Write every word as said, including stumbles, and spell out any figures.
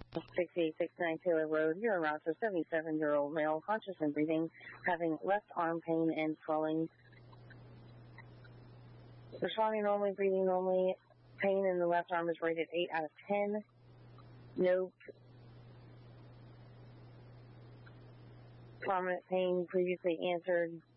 six eight six nine Taylor Road, you're en route to a seventy-seven-year-old male, conscious and breathing, having left arm pain and swelling. Responding normally, breathing normally. Pain in the left arm is rated eight out of ten. No prominent pain previously answered.